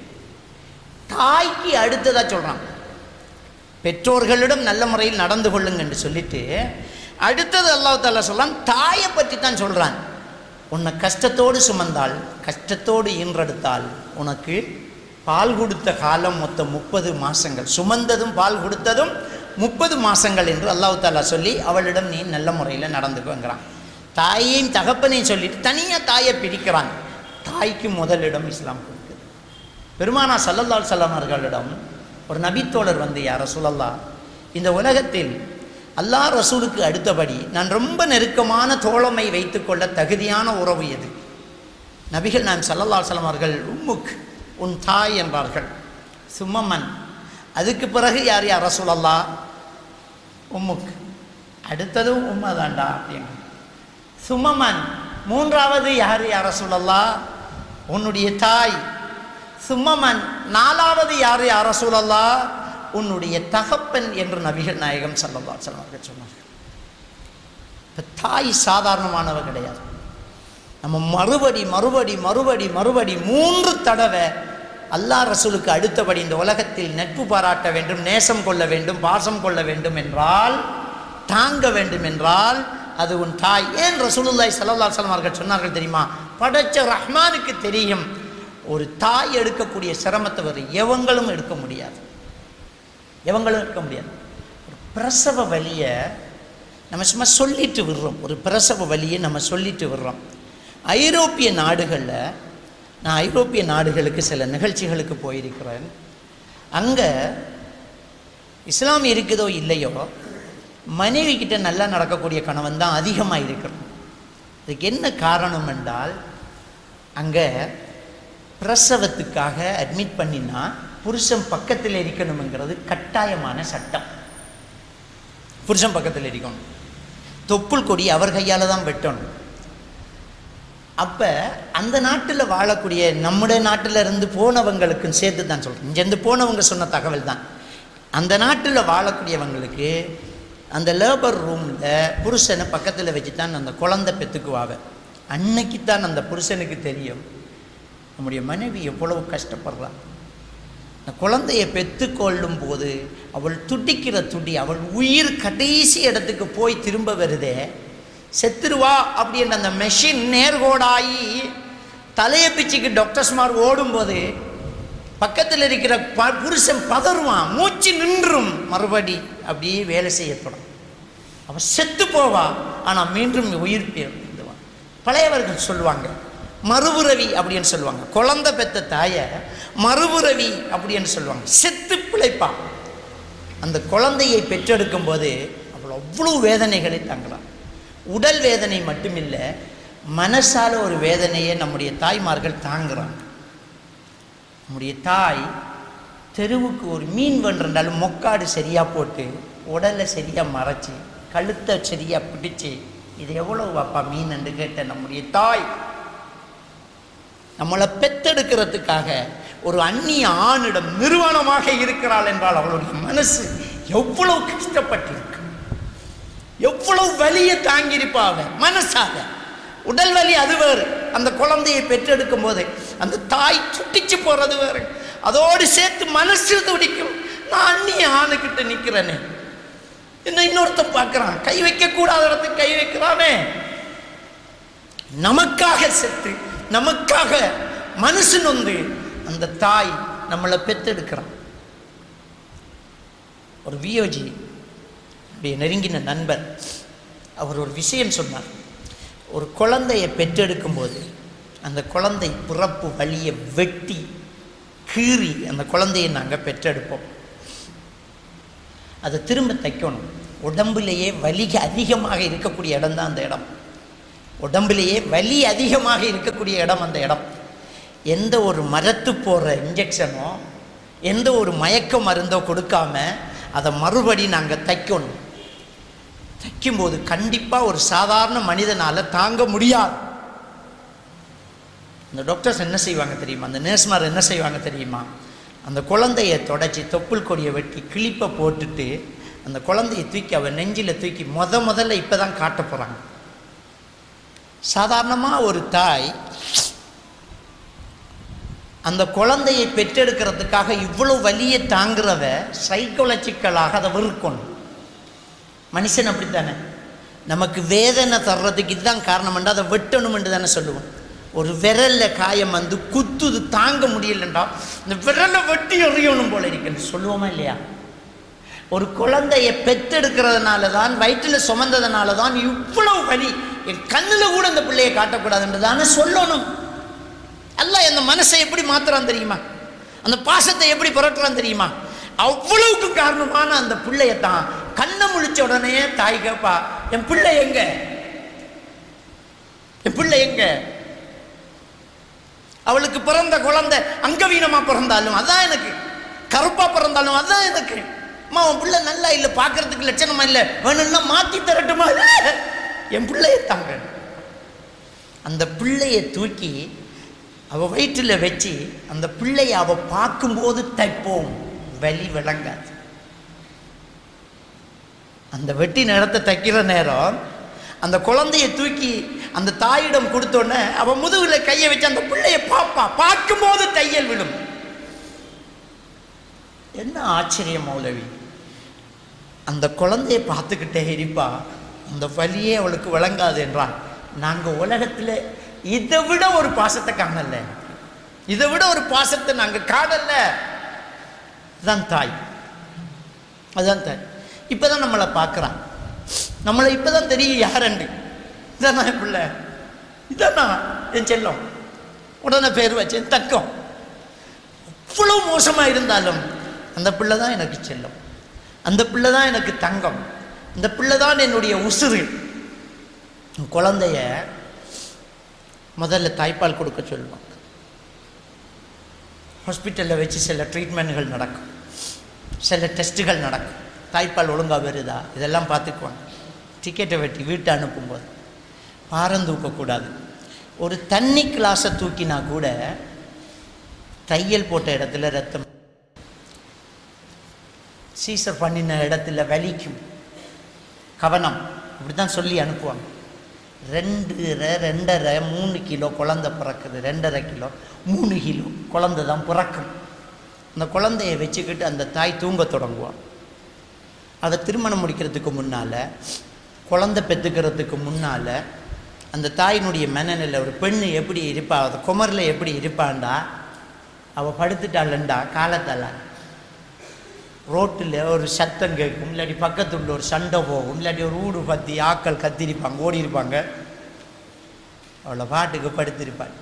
தாய்க்கு அடுத்ததாக சொல்கிறான். பெற்றோர்களிடம் நல்ல முறையில் நடந்து கொள்ளுங்க என்று சொல்லிட்டு அடுத்தது அல்லாஹ் தஆலா சொல்கிறான், தாயை பற்றி தான் சொல்கிறான். உன்னை கஷ்டத்தோடு சுமந்தால், கஷ்டத்தோடு ஈன்றெடுத்தால், உனக்கு பால் கொடுத்த காலம் மொத்தம் முப்பது மாதங்கள், சுமந்ததும் பால் கொடுத்ததும் முப்பது மாதங்கள் என்று அல்லாஹ் தஆலா சொல்லி அவளிடம் நீ நல்ல முறையில் நடந்துக்குங்கிறான். தாயையும் தகப்பனையும் சொல்லிட்டு தனியாக தாயை பிரிக்கிறான். தாய்க்கு முதலிடம் இஸ்லாம் கொடுக்குது. பெருமானா ஸல்லல்லாஹு அலைஹி வஸல்லம் அவர்களிடம் ஒரு நபித்தோழர் வந்து, யா ரசூலல்லாஹ், இந்த உலகத்தில் அல்லாஹ் ரசூலுக்கு அடுத்தபடி நான் ரொம்ப நெருக்கமான தோழமை வைத்துக்கொள்ள தகுதியான உறவு எது? நபிகள் நாயம் ஸல்லல்லாஹு அலைஹி வஸல்லம் அவர்கள் உம்முக், உன் தாய் என்பார்கள். சும்மமன், அதுக்கு பிறகு யார் யா ரசூலல்லாஹ்? உம்முக், அடுத்ததும் உம்மா தாண்டா அப்படின்னு. சும்மமன், மூன்றாவது யார் யா ரசூலல்லாஹ்? உன்னுடைய தாய். சும்மமன், நாலாவது யார் யா ரசூலல்லாஹ்? உன்னுடைய தகப்பன் என்று நபிகள் நாயகம் ஸல்லல்லாஹு அலைஹி வஸல்லம் அவர்கள் சொன்னார்கள். இப்போ தாய் சாதாரணமானவ கிடையாது. நம்ம மறுபடி மறுபடி மறுபடி மறுபடி மூன்று தடவை அல்லாஹ் ரசூலுக்கு அடுத்தபடி இந்த உலகத்தில் நட்பு பாராட்ட வேண்டும், நேசம் கொள்ள வேண்டும், பாசம் கொள்ள வேண்டும் என்றால், தாங்க வேண்டும் என்றால் அது உன் தாய். ஏன் ரசூலுல்லாஹி ஸல்லல்லாஹு அலைஹி வஸல்லம் அவர்கள் சொன்னார்கள் தெரியுமா? படைச்ச ரஹ்மானுக்கு தெரியும் ஒரு தாய் எடுக்கக்கூடிய சிரமத்தை வேறு எவங்களும் எடுக்க முடியாது, எவங்களும் எடுக்க முடியாது. ஒரு பிரசவ வலியை நம்ம சும்மா சொல்லிட்டு விடுறோம், ஒரு பிரசவ வலியை நம்ம சொல்லிட்டு விடுறோம். ஐரோப்பிய நாடுகளில், நான் ஐரோப்பிய நாடுகளுக்கு சில நிகழ்ச்சிகளுக்கு போயிருக்கிறேன். அங்கே இஸ்லாம் இருக்குதோ இல்லையோ, மனைவி கிட்ட நல்லா நடக்கக்கூடிய கணவன் தான் அதிகமாக இருக்கிறோம். அதுக்கு என்ன காரணம் என்றால், அங்கே பிரசவத்துக்காக அட்மிட் பண்ணினா புருஷன் பக்கத்தில் இருக்கணுங்கிறது கட்டாயமான சட்டம். புருஷன் பக்கத்தில் இருக்கணும். தொப்புள் கொடி அவர் கையால் தான் வெட்டணும். அப்போ அந்த நாட்டில் வாழக்கூடிய நம்முடைய நாட்டில் இருந்து போனவங்களுக்கும் சேர்த்து தான் சொல்கிறேன், இங்கேருந்து போனவங்க சொன்ன தகவல் தான். அந்த நாட்டில் வாழக்கூடியவங்களுக்கு அந்த லேபர் ரூமில் புருஷனை பக்கத்தில் வச்சு தான் அந்த குழந்தை பெற்றுக்குவாங்க. அன்னைக்கு தான் அந்த புருஷனுக்கு தெரியும் நம்முடைய மனைவி எவ்வளவு கஷ்டப்படுறான். அந்த குழந்தையை பெற்றுக்கொள்ளும் போது அவள் துடிக்கிற துடி, அவள் உயிர் கடைசி இடத்துக்கு போய் திரும்ப வருதே, செத்துருவா அப்படின்ற அந்த மெஷின் நேர்கோடாகி தலையை பிச்சுக்கு டாக்டர்ஸ்மார் ஓடும்போது பக்கத்தில் இருக்கிற ப புருஷன் பதறுவான், மூச்சு நின்றும் மறுபடி அப்படியே வேலை செய்யப்படும். அவன் செத்து போவா, ஆனால் மீண்டும் உயிர் பெறுவான். பழையவர்கள் சொல்லுவாங்க மறுபுறவி அப்படின்னு சொல்லுவாங்க. குழந்தை பெற்ற தாயை மறுபுறவி அப்படின்னு சொல்லுவாங்க. செத்து பிழைப்பான். அந்த குழந்தையை பெற்றெடுக்கும் போது அவள் அவ்வளோ வேதனைகளை தாங்கலாம். உடல் வேதனை மட்டுமில்லை, மனசால ஒரு வேதனையை நம்முடைய தாய்மார்கள் தாங்குறாங்க. நம்முடைய தாய் தெருவுக்கு ஒரு மீன் வென்றாலும் மொக்காடு சரியாக போட்டு உடலை சரியாக மறைச்சி கழுத்தை சரியாக பிடிச்சி, இது எவ்வளோ வாப்பா மீன் என்று கேட்ட நம்முடைய தாய் நம்மளை பெத்தெடுக்கிறதுக்காக ஒரு அந்நிய ஆணிடம் நிறுவனமாக இருக்கிறாள் என்றால் அவளுடைய மனசு எவ்வளவு கஷ்டப்பட்டிருக்கு, எவ்வளவு வலியை தாங்கியிருப்பா அவ மனசாக. உடல் வலி அது வேறு, அந்த குழந்தையை பெற்றெடுக்கும் போது அந்த தாய் சுட்டிச்சு போறது வேறு, அதோடு சேர்த்து மனசு துடிக்கும். நான் அந்நிய ஆணுக்கிட்ட நிற்கிறேனே, என்ன இன்னொருத்தன் பார்க்குறான், கை வைக்க கூடாத இடத்துக்கு கை வைக்கிறானே. நமக்காக செத்து நமக்காக மனசு நொந்து அந்த தாய் நம்மளை பெற்றெடுக்கிறான். ஒரு வியோஜி நெருங்கின நண்பர் அவர் ஒரு விஷயம் சொன்னார். ஒரு குழந்தையை பெற்றெடுக்கும் போது அந்த குழந்தை பிறப்பு வலியை வெட்டி கீறி அந்த குழந்தையை நாங்கள் பெற்றெடுப்போம். அதை திரும்ப தைக்கணும். உடம்புலேயே வலி அதிகமாக இருக்கக்கூடிய இடம் தான் அந்த இடம். உடம்புலேயே வலி அதிகமாக இருக்கக்கூடிய இடம் அந்த இடம். எந்த ஒரு மரத்து போடுற இன்ஜெக்ஷனோ எந்த ஒரு மயக்க மருந்தோ கொடுக்காம அதை மறுபடி நாங்கள் தைக்கணும். தைக்கும்போது கண்டிப்பாக ஒரு சாதாரண மனிதனால் தாங்க முடியாது. அந்த டாக்டர்ஸ் என்ன செய்வாங்க தெரியுமா, அந்த நர்ஸ்மார் என்ன செய்வாங்க தெரியுமா, அந்த குழந்தையை தொடச்சி தொப்புள் கொடியை வெட்டி கிளிப்பை போட்டுட்டு அந்த குழந்தையை தூக்கி அவன் நெஞ்சில் தூக்கி முத முதல்ல இப்போ தான் காட்ட போகிறாங்க. சாதாரணமாக ஒரு தாய் அந்த குழந்தையை பெற்றெடுக்கிறதுக்காக இவ்வளோ வலியை தாங்கிறத சைக்கோலஜிக்கலாக அதை வெறுக்கணும். மனுஷன் அப்படித்தானே, நமக்கு வேதனை தர்றதுக்கு இதுதான் காரணம்ண்டா அதை வெட்டணும் என்று தானே சொல்லுவோம். ஒரு விரலில் காயம் வந்து குத்துது தாங்க முடியலண்டா இந்த விரலை வெட்டி எறியணும் போல இருக்குன்னு சொல்லுவோமா இல்லையா? ஒரு குழந்தையை பெற்றெடுக்கிறதுனால தான், வயிற்றில் சுமந்ததுனால தான் இவ்வளவு வலி, என் கண்ணில் கூட அந்த பிள்ளையை காட்டக்கூடாதுன்னு தானே சொல்லணும். அல்லாஹ் அந்த மனசை எப்படி மாத்துறான் தெரியுமா, அந்த பாசத்தை எப்படி புரட்டுறான் தெரியுமா? அவ்வளவுக்கு காரணமான அந்த பிள்ளையத்தான் கண்ணை முழிச்ச உடனே தாய் கேப்பா, என் பிள்ளை எங்க, என் பிள்ளை எங்க? அவளுக்கு பிறந்த குழந்தை அங்கவீனமா பிறந்தாலும் அதான் எனக்கு, கருப்பா பிறந்தாலும் அதான் எனக்கு. அம்மா உன் பிள்ளை நல்லா இல்லை, பார்க்கறதுக்கு லட்சணமா இல்லை, வேணும்னா மாத்தி தரட்டுமா? என் பிள்ளைய தாங்க. அந்த பிள்ளைய தூக்கி அவ வயிற்றில் வச்சு அந்த பிள்ளைய அவ பார்க்கும்போது தைப்போம், வலி விளங்காது. அந்த வெட்டி நேரத்தை தைக்கிற நேரம் அந்த குழந்தைய தூக்கி அந்த தாயிடம் கொடுத்தோன்னே அவன் முதுகில் கையை வச்சு அந்த பிள்ளைய பார்ப்பா, பார்க்கும்போது தையல் விடும். என்ன ஆச்சரியம் மௌலவி, அந்த குழந்தைய பார்த்துக்கிட்டே இருப்பா, அந்த வலியே அவளுக்கு விளங்காது என்றான். நாங்கள் உலகத்தில் இதை விட ஒரு பாசத்தை காணல, இதை விட ஒரு பாசத்தை நாங்கள் காணல. அதுதான் தாய், அதுதான் தாய். இப்போதான் நம்மளை பார்க்குறான், நம்மளை இப்போதான் தெரியும் யாருண்டு. இதானா என் பிள்ளை, இதானா என் செல்லம், உடனே பேர் வச்சேன் தக்கம். அவ்வளோ மோசமாக இருந்தாலும் அந்த பிள்ளை தான் எனக்கு செல்லம், அந்த பிள்ளை தான் எனக்கு தங்கம், இந்த பிள்ளை தான் என்னுடைய உசுறு. குழந்தைய முதல்ல தாய்ப்பால் கொடுக்க சொல்லுவாங்க. ஹாஸ்பிட்டலில் வச்சு சில ட்ரீட்மெண்ட்கள் நடக்கும், சில டெஸ்ட்டுகள் நடக்கும். தாய்ப்பால் ஒழுங்காக வருதா இதெல்லாம் பார்த்துக்குவாங்க. டிக்கெட்டை வெட்டி வீட்டை அனுப்பும்போது பாரம் தூக்கக்கூடாது. ஒரு தண்ணி கிளாஸை தூக்கினா கூட தையல் போட்ட இடத்துல ரத்தம், சீசர் பண்ணின இடத்துல வலிக்கும், கவனம், இப்படி தான் சொல்லி அனுப்புவாங்க. ரெண்டு ரெண்டரை மூணு கிலோ குழந்தை பிறக்குது, ரெண்டரை கிலோ மூணு கிலோ குழந்தை தான் பிறக்கும். அந்த குழந்தைய வச்சுக்கிட்டு அந்த தாய் தூங்க தொடங்குவான். அதை திருமணம் முடிக்கிறதுக்கு முன்னால், குழந்தை பெற்றுக்கிறதுக்கு முன்னால் அந்த தாயினுடைய மனநிலை, ஒரு பெண்ணு எப்படி இருப்பா, அந்த குமரில் எப்படி இருப்பான்டா, அவள் படுத்துட்டாளண்டா காலத்தால் ரோட்டில் ஒரு சத்தம் கேட்கும், இல்லாட்டி பக்கத்துல ஒரு சண்டை போகும், இல்லாட்டி ஒரு ஊடு பற்றி ஆக்கள் கத்திருப்பாங்க, ஓடி இருப்பாங்க, அவளை பாட்டுக்கு படுத்திருப்பாள்.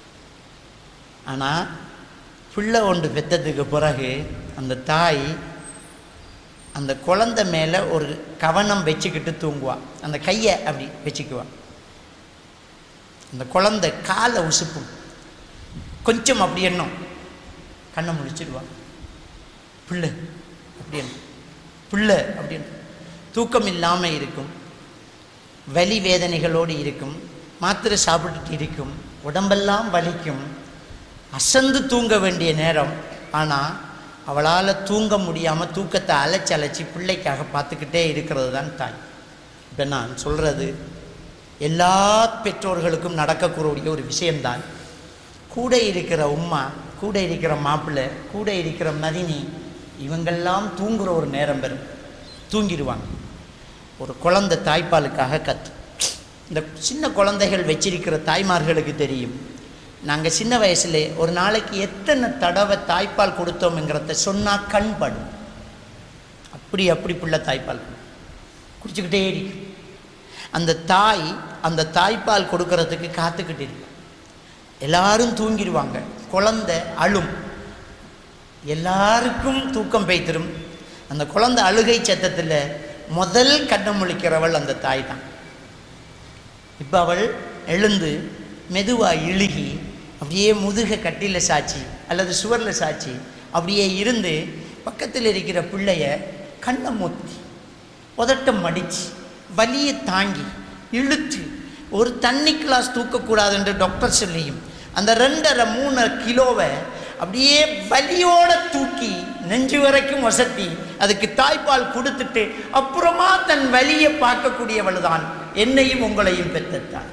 ஆனால் பிள்ளை ஒன்று பெற்றதுக்கு பிறகு அந்த தாய் அந்த குழந்தை மேலே ஒரு கவனம் வச்சுக்கிட்டு தூங்குவாள். அந்த கையை அப்படி வச்சுக்குவாள். அந்த குழந்தை காலை உசுப்பும், கொஞ்சம் அப்படி எண்ணம், கண்ணை முடிச்சிடுவாள். பிள்ளை அப்படின்னு பிள்ளை அப்படின்னு தூக்கம் இல்லாமல் இருக்கும், வலி வேதனைகளோடு இருக்கும், மாத்திரை சாப்பிட்டுட்டு இருக்கும், உடம்பெல்லாம் வலிக்கும், அசந்து தூங்க வேண்டிய நேரம். ஆனால் அவளால் தூங்க முடியாமல் தூக்கத்தை அலைச்சி அலைச்சி பிள்ளைக்காக பார்த்துக்கிட்டே இருக்கிறது தான் தாய். இப்போ நான் சொல்கிறது எல்லா பெற்றோர்களுக்கும் நடக்கக்கூடிய ஒரு விஷயம்தான். கூட இருக்கிற உம்மா, கூட இருக்கிற மாப்பிள்ளை, கூட இருக்கிற மதினி, இவங்கெல்லாம் தூங்குகிற ஒரு நேரம் பெறும், தூங்கிடுவாங்க. ஒரு குழந்தை தாய்ப்பாலுக்காக கத்து. இந்த சின்ன குழந்தைகள் வச்சிருக்கிற தாய்மார்களுக்கு தெரியும், நாங்கள் சின்ன வயசுல ஒரு நாளைக்கு எத்தனை தடவை தாய்ப்பால் கொடுத்தோம்ங்கிறத சொன்னால் கண் படும். அப்படி அப்படி பிள்ளை தாய்ப்பால் குடிச்சுக்கிட்டே இருக்கும். அந்த தாய் அந்த தாய்ப்பால் கொடுக்கறதுக்கு காத்துக்கிட்டு இருக்கும். எல்லாரும் தூங்கிடுவாங்க, குழந்தை அழும், எல்லாருக்கும் தூக்கம் பெய்திரும். அந்த குழந்தை அழுகை சத்தத்தில் முதல் கண்ணை முழிக்கிறவள் அந்த தாய் தான். இப்போ அவள் எழுந்து மெதுவாக இழுகி அப்படியே முதுக கட்டியில் சாய்ச்சி அல்லது சுவரில் சாய்ச்சி அப்படியே இருந்து பக்கத்தில் இருக்கிற பிள்ளைய கண்ணை மூத்தி உதட்டம் மடித்து வலியை தாங்கி இழுத்து ஒரு தண்ணி கிளாஸ் தூக்கக்கூடாது என்று டாக்டர் சொல்லியும் அந்த ரெண்டரை மூணு கிலோவை அப்படியே வலியோட தூக்கி நெஞ்சு வரைக்கும் வசத்தி அதுக்கு தாய்ப்பால் கொடுத்துட்டு அப்புறமா தன் வலியை பார்க்கக்கூடியவள் தான் என்னையும் உங்களையும் பெற்றத்தான்.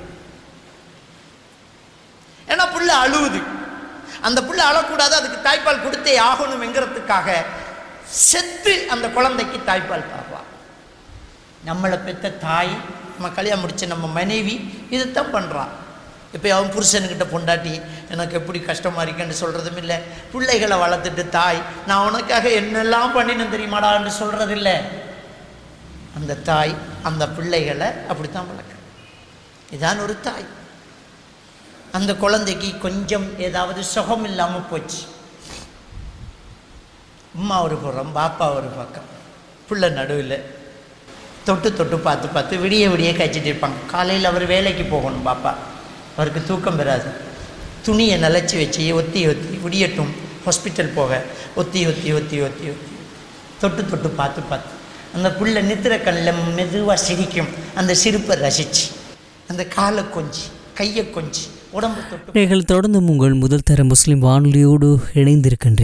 ஏன்னா புள்ள அழுவுது, அந்த புள்ள அழக்கூடாது, அதுக்கு தாய்ப்பால் கொடுத்தே ஆகணும் என்கிறதுக்காக செத்து அந்த குழந்தைக்கு தாய்ப்பால் பார்ப்பா. நம்மளை பெற்ற தாய், நம்ம கல்யாணம் முடிச்ச நம்ம மனைவி இதைத்தான் பண்ணுறான். இப்போ அவன் புருஷனுக்கிட்ட பொண்டாட்டி எனக்கு எப்படி கஷ்டமாக இருக்குன்னு சொல்கிறதும் இல்லை. பிள்ளைகளை வளர்த்துட்டு தாய் நான் உனக்காக என்னெல்லாம் பண்ணினேன் தெரியுமாடான்னு சொல்கிறதில்லை. அந்த தாய் அந்த பிள்ளைகளை அப்படித்தான் வளர்க்க. இதான் ஒரு தாய். அந்த குழந்தைக்கு கொஞ்சம் ஏதாவது சுகம் இல்லாமல் போச்சு, அம்மா ஒரு புறம் பாப்பா ஒரு பக்கம், பிள்ளை நடுவில் தொட்டு தொட்டு பார்த்து பார்த்து விடிய விடிய கழிச்சிட்டு இருப்பாங்க. காலையில் அவர் வேலைக்கு போகணும், பாப்பா அவருக்கு தூக்கம் வராது. துணியை நிலச்சி வச்சு ஒத்தி ஒத்தி விடியட்டும் ஹாஸ்பிட்டல் போக ஒத்தி ஒத்தி ஒத்தி ஒத்தி ஒத்தி தொட்டு தொட்டு பார்த்து பார்த்து அந்த புள்ள நித்திர கண்ணில் மெதுவாக சிரிக்கும். அந்த சிரிப்பை ரசித்து அந்த காலை கொஞ்சி கையை கொஞ்சி உடம்பு தொட்டு. நீங்கள் தொடர்ந்து உங்கள் முதல் தர முஸ்லிம் வானொலியோடு இணைந்திருக்கின்றீர்கள்.